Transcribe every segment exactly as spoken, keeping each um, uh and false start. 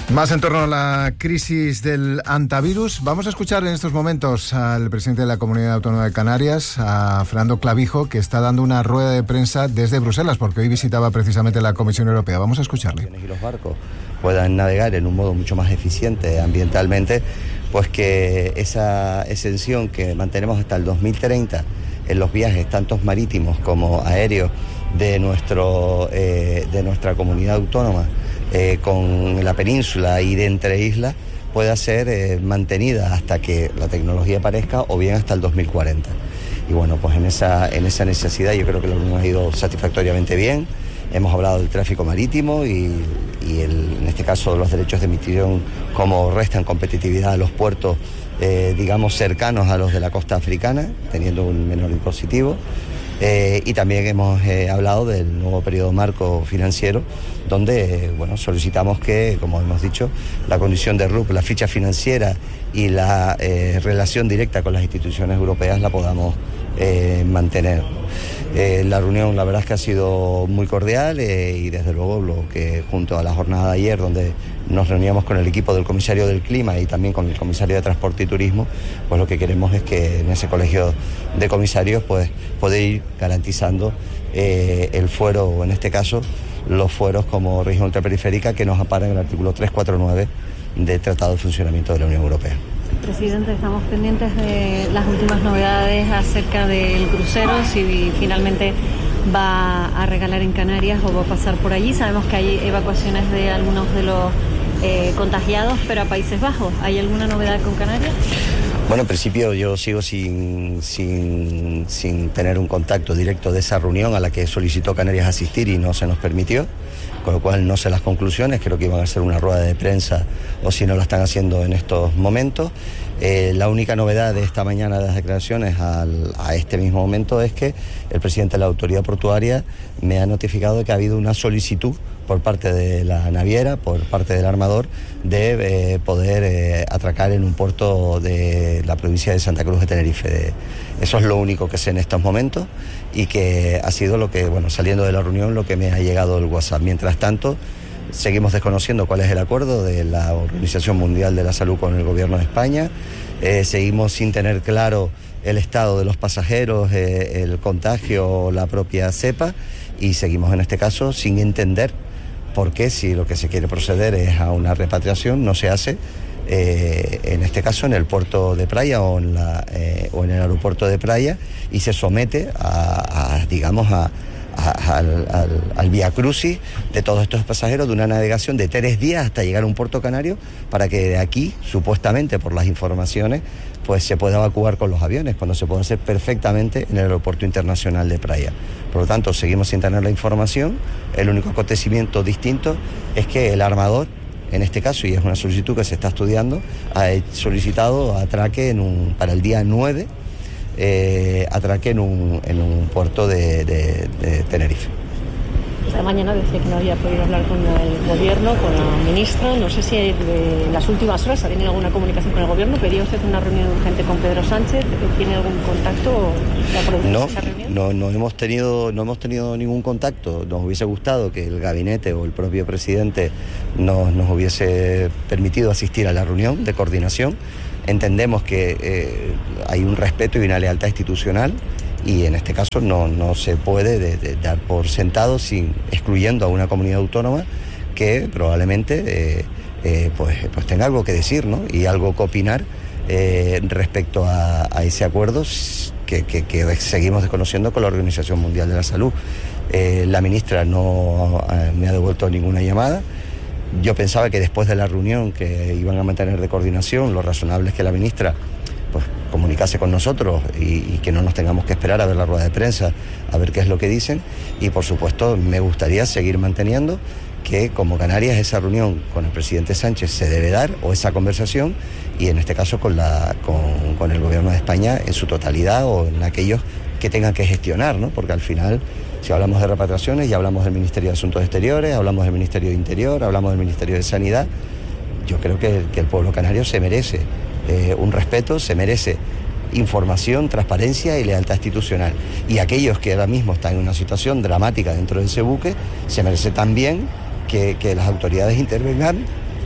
Más en torno a la crisis del hantavirus. Vamos a escuchar en estos momentos al presidente de la Comunidad Autónoma de Canarias, a Fernando Clavijo, que está dando una rueda de prensa desde Bruselas, porque hoy visitaba precisamente la Comisión Europea. Vamos a escucharle. Y los barcos puedan navegar en un modo mucho más eficiente ambientalmente, pues que esa exención que mantenemos hasta el dos mil treinta en los viajes, tanto marítimos como aéreos, de, nuestro, eh, de nuestra comunidad autónoma, Eh, con la península y de entre islas, pueda ser eh, mantenida hasta que la tecnología aparezca o bien hasta el dos mil cuarenta. Y bueno, pues en esa, en esa necesidad yo creo que lo hemos ido satisfactoriamente bien. Hemos hablado del tráfico marítimo y, y el, en este caso los derechos de emisión, cómo restan competitividad a los puertos, eh, digamos, cercanos a los de la costa africana, teniendo un menor impositivo. Eh, y también hemos eh, hablado del nuevo periodo marco financiero, donde eh, bueno, solicitamos que, como hemos dicho, la condición de R U P, la ficha financiera y la eh, relación directa con las instituciones europeas la podamos eh, mantener. Eh, la reunión, la verdad es que ha sido muy cordial eh, y desde luego lo que, junto a la jornada de ayer, donde nos reuníamos con el equipo del comisario del clima y también con el comisario de transporte y turismo, pues lo que queremos es que en ese colegio de comisarios pues poder ir garantizando eh, el fuero, o en este caso los fueros como región ultraperiférica que nos amparan en el artículo trescientos cuarenta y nueve del Tratado de Funcionamiento de la Unión Europea. Presidente, estamos pendientes de las últimas novedades acerca del crucero, si finalmente va a regalar en Canarias o va a pasar por allí. Sabemos que hay evacuaciones de algunos de los eh, contagiados, pero a Países Bajos. ¿Hay alguna novedad con Canarias? Bueno, en principio yo sigo sin, sin, sin tener un contacto directo de esa reunión a la que solicitó Canarias asistir y no se nos permitió, con lo cual no sé las conclusiones, creo que iban a hacer una rueda de prensa o si no la están haciendo en estos momentos. Eh, la única novedad de esta mañana de las declaraciones al, a este mismo momento es que el presidente de la autoridad portuaria me ha notificado de que ha habido una solicitud por parte de la naviera, por parte del armador, de eh, poder eh, atracar en un puerto de la provincia de Santa Cruz de Tenerife. De, eso es lo único que sé en estos momentos y que ha sido lo que, bueno, saliendo de la reunión, lo que me ha llegado el WhatsApp. Mientras tanto, seguimos desconociendo cuál es el acuerdo de la Organización Mundial de la Salud con el Gobierno de España, eh, seguimos sin tener claro el estado de los pasajeros, eh, el contagio, la propia cepa, y seguimos en este caso sin entender por qué, si lo que se quiere proceder es a una repatriación, no se hace, eh, en este caso en el puerto de Praia o en, la, eh, o en el aeropuerto de Praia, y se somete a, a digamos, a al, al, al vía crucis de todos estos pasajeros de una navegación de tres días hasta llegar a un puerto canario, para que de aquí, supuestamente por las informaciones, pues se pueda evacuar con los aviones, cuando se puede hacer perfectamente en el aeropuerto internacional de Praia. Por lo tanto, seguimos sin tener la información. El único acontecimiento distinto es que el armador, en este caso, y es una solicitud que se está estudiando, ha solicitado atraque en un, para el día nueve, Eh, atraque en un, en un puerto de, de, de Tenerife. Esta mañana decía que no había podido hablar con el gobierno, con la ministra. No sé si en las últimas horas ha tenido alguna comunicación con el gobierno. ¿Pedía usted una reunión urgente con Pedro Sánchez? ¿Tiene algún contacto? No, no, no hemos tenido, no hemos tenido ningún contacto. Nos hubiese gustado que el gabinete o el propio presidente nos, nos hubiese permitido asistir a la reunión de coordinación. Entendemos que eh, hay un respeto y una lealtad institucional, y en este caso no, no se puede de, de dar por sentado, sin excluyendo a una comunidad autónoma que probablemente eh, eh, pues, pues tenga algo que decir, ¿no? Y algo que opinar eh, respecto a, a ese acuerdo que, que, que seguimos desconociendo con la Organización Mundial de la Salud. Eh, la ministra no eh, me ha devuelto ninguna llamada. Yo pensaba que después de la reunión que iban a mantener de coordinación, lo razonable es que la ministra pues comunicase con nosotros y, y que no nos tengamos que esperar a ver la rueda de prensa, a ver qué es lo que dicen. Y por supuesto me gustaría seguir manteniendo que como Canarias esa reunión con el presidente Sánchez se debe dar, o esa conversación, y en este caso con, la, con, con el gobierno de España en su totalidad, o en aquellos que tengan que gestionar, ¿no? Porque al final, si hablamos de repatriaciones, ya hablamos del Ministerio de Asuntos Exteriores, hablamos del Ministerio de Interior, hablamos del Ministerio de Sanidad. Yo creo que, que el pueblo canario se merece eh, un respeto, se merece información, transparencia y lealtad institucional. Y aquellos que ahora mismo están en una situación dramática dentro de ese buque, se merece también que, que las autoridades intervengan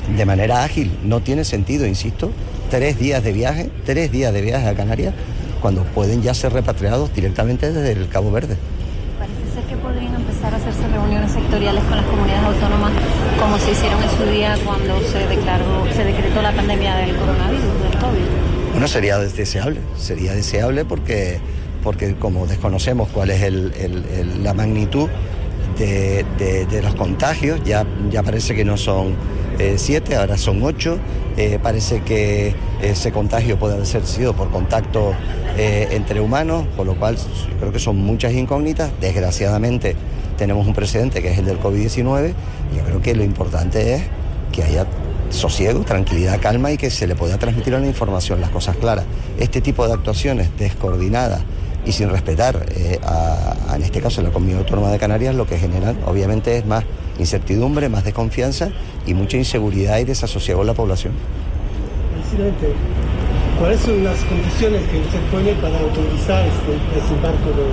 de manera ágil. No tiene sentido, insisto, tres días de viaje, tres días de viaje a Canarias, cuando pueden ya ser repatriados directamente desde el Cabo Verde. Parece ser que podrían empezar a hacerse reuniones sectoriales con las comunidades autónomas, como se hicieron en su día cuando se declaró, se decretó la pandemia del coronavirus, del COVID. Bueno, sería deseable, sería deseable porque, porque como desconocemos cuál es el, el, el, la magnitud de, de, de los contagios, ya, ya parece que no son eh, siete, ahora son ocho, eh, parece que ese contagio puede haber sido por contacto eh, entre humanos, con lo cual creo que son muchas incógnitas. Desgraciadamente tenemos un precedente que es el del COVID diecinueve, y yo creo que lo importante es que haya sosiego, tranquilidad, calma y que se le pueda transmitir a la información las cosas claras. Este tipo de actuaciones descoordinadas y sin respetar eh, a, a, en este caso, la Comunidad Autónoma de Canarias, lo que generan obviamente es más incertidumbre, más desconfianza y mucha inseguridad y desasosiego en la población. Presidente, ¿cuáles son las condiciones que usted pone para autorizar este desembarco de,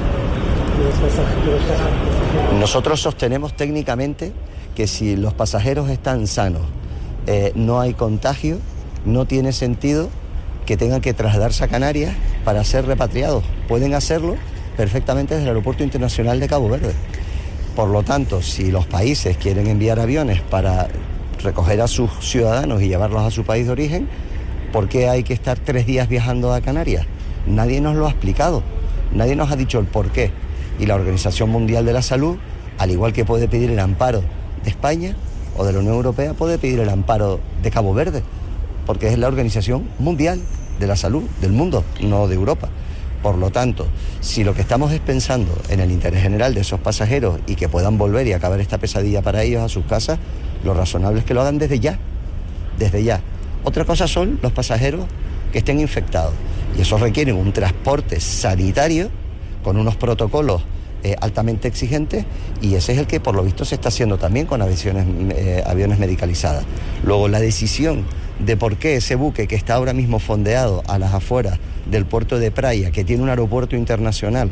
de los pasajeros? De los pasajeros? Nosotros sostenemos técnicamente que si los pasajeros están sanos, eh, no hay contagio, no tiene sentido que tengan que trasladarse a Canarias para ser repatriados. Pueden hacerlo perfectamente desde el Aeropuerto Internacional de Cabo Verde. Por lo tanto, si los países quieren enviar aviones para recoger a sus ciudadanos y llevarlos a su país de origen, ¿por qué hay que estar tres días viajando a Canarias? Nadie nos lo ha explicado, nadie nos ha dicho el por qué. Y la Organización Mundial de la Salud, al igual que puede pedir el amparo de España o de la Unión Europea, puede pedir el amparo de Cabo Verde, porque es la Organización Mundial de la Salud del mundo, no de Europa. Por lo tanto, si lo que estamos es pensando en el interés general de esos pasajeros y que puedan volver y acabar esta pesadilla para ellos a sus casas, lo razonable es que lo hagan desde ya, desde ya. Otra cosa son los pasajeros que estén infectados, y eso requiere un transporte sanitario con unos protocolos eh, altamente exigentes, y ese es el que por lo visto se está haciendo también con aviones, eh, aviones medicalizadas. Luego, la decisión de por qué ese buque que está ahora mismo fondeado a las afueras del puerto de Praia, que tiene un aeropuerto internacional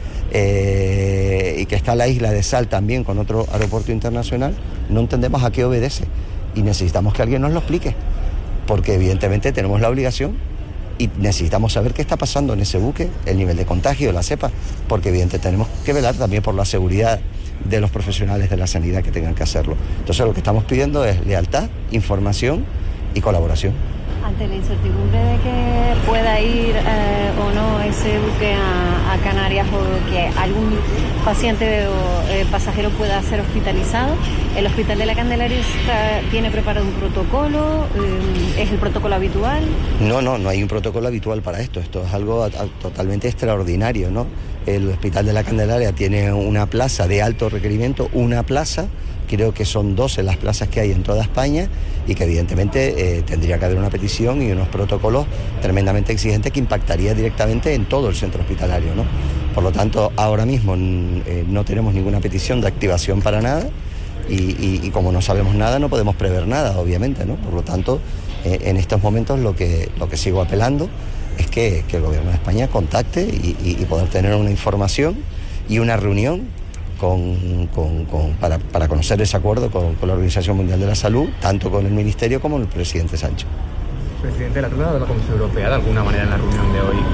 eh, y que está la isla de Sal también con otro aeropuerto internacional, no entendemos a qué obedece y necesitamos que alguien nos lo explique, porque evidentemente tenemos la obligación y necesitamos saber qué está pasando en ese buque, el nivel de contagio, la cepa, porque evidentemente tenemos que velar también por la seguridad de los profesionales de la sanidad que tengan que hacerlo. Entonces lo que estamos pidiendo es lealtad, información y colaboración. Ante la incertidumbre de que pueda ir eh, o no ese buque a, a Canarias, o que algún paciente o eh, pasajero pueda ser hospitalizado, el Hospital de la Candelaria está, tiene preparado un protocolo, eh, ¿es el protocolo habitual? No, no, no hay un protocolo habitual para esto, esto es algo a, a, totalmente extraordinario, ¿no? El Hospital de la Candelaria tiene una plaza de alto requerimiento, una plaza, creo que son doce las plazas que hay en toda España, y que evidentemente eh, tendría que haber una petición y unos protocolos tremendamente exigentes que impactaría directamente en todo el centro hospitalario, ¿no? Por lo tanto, ahora mismo eh, no tenemos ninguna petición de activación para nada, y, y, y como no sabemos nada no podemos prever nada, obviamente, ¿no? Por lo tanto, eh, en estos momentos lo que, lo que sigo apelando es que, que el Gobierno de España contacte y, y, y poder tener una información y una reunión Con, con, con, para, para conocer ese acuerdo con, con la Organización Mundial de la Salud, tanto con el Ministerio como el presidente Sánchez. Presidente, ¿la trata de la Comisión Europea de alguna manera en la reunión de hoy?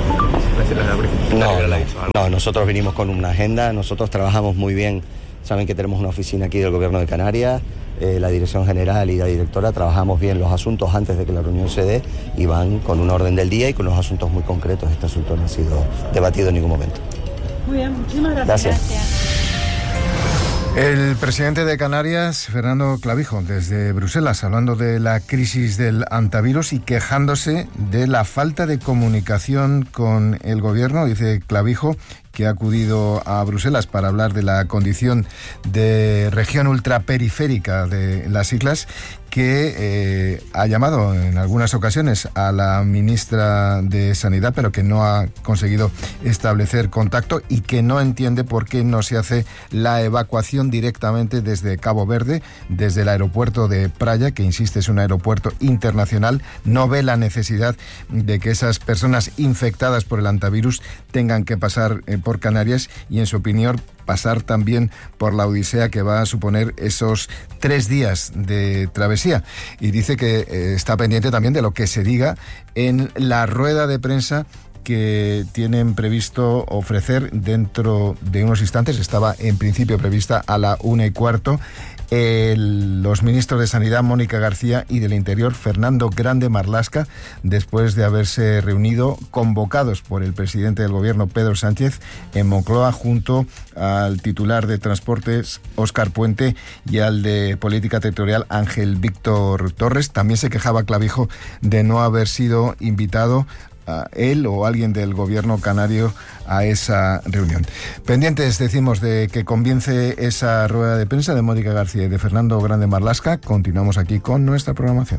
No, no, no, nosotros vinimos con una agenda, nosotros trabajamos muy bien, saben que tenemos una oficina aquí del Gobierno de Canarias, eh, la Dirección General y la Directora trabajamos bien los asuntos antes de que la reunión se dé, y van con un orden del día y con los asuntos muy concretos. Este asunto no ha sido debatido en ningún momento. Muy bien, muchísimas gracias. Gracias. Gracias. El presidente de Canarias, Fernando Clavijo, desde Bruselas, hablando de la crisis del antivirus y quejándose de la falta de comunicación con el gobierno. Dice Clavijo que ha acudido a Bruselas para hablar de la condición de región ultraperiférica de las islas, que eh, ha llamado en algunas ocasiones a la ministra de Sanidad, pero que no ha conseguido establecer contacto, y que no entiende por qué no se hace la evacuación directamente desde Cabo Verde, desde el aeropuerto de Praia, que insiste es un aeropuerto internacional. No ve la necesidad de que esas personas infectadas por el antivirus tengan que pasar eh, por Canarias y, en su opinión, pasar también por la odisea que va a suponer esos tres días de travesía. Y dice que eh, está pendiente también de lo que se diga en la rueda de prensa que tienen previsto ofrecer dentro de unos instantes. Estaba en principio prevista a la una y cuarto. El, los ministros de Sanidad, Mónica García, y del Interior, Fernando Grande Marlaska, después de haberse reunido, convocados por el presidente del Gobierno, Pedro Sánchez, en Moncloa, junto al titular de Transportes, Óscar Puente, y al de Política Territorial, Ángel Víctor Torres. También se quejaba Clavijo de no haber sido invitado a él o alguien del gobierno canario a esa reunión. Pendientes, decimos, de que comience esa rueda de prensa de Mónica García y de Fernando Grande Marlaska. Continuamos aquí con nuestra programación.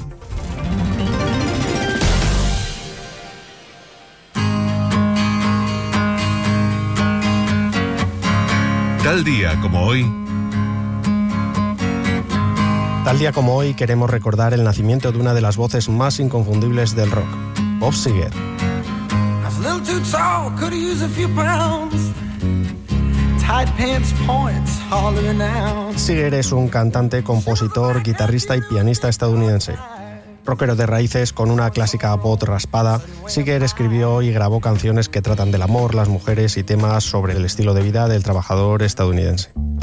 Tal día como hoy. Tal día como hoy queremos recordar el nacimiento de una de las voces más inconfundibles del rock, Bob Seger. Seger es un cantante, compositor, guitarrista y pianista estadounidense. Rockero de raíces con una clásica voz raspada, Seger escribió y grabó canciones que tratan del amor, las mujeres y temas sobre el estilo de vida del trabajador estadounidense.